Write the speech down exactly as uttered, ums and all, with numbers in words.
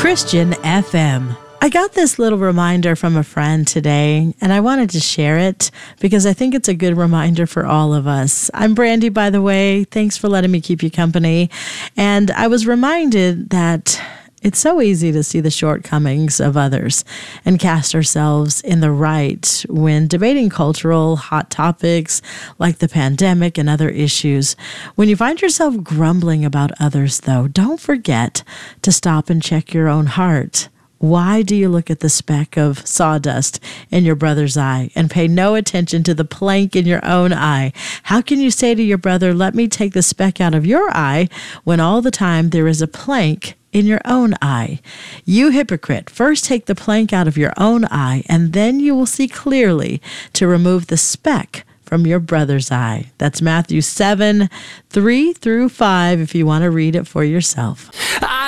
Christian F M. I got this little reminder from a friend today, and I wanted to share it because I think it's a good reminder for all of us. I'm Brandy, by the way. Thanks for letting me keep you company. And I was reminded that it's so easy to see the shortcomings of others and cast ourselves in the right when debating cultural hot topics like the pandemic and other issues. When you find yourself grumbling about others, though, don't forget to stop and check your own heart. Why do you look at the speck of sawdust in your brother's eye and pay no attention to the plank in your own eye? How can you say to your brother, let me take the speck out of your eye, when all the time there is a plank in your own eye? You hypocrite, first take the plank out of your own eye, and then you will see clearly to remove the speck from your brother's eye. That's Matthew seven, three through five, if you want to read it for yourself.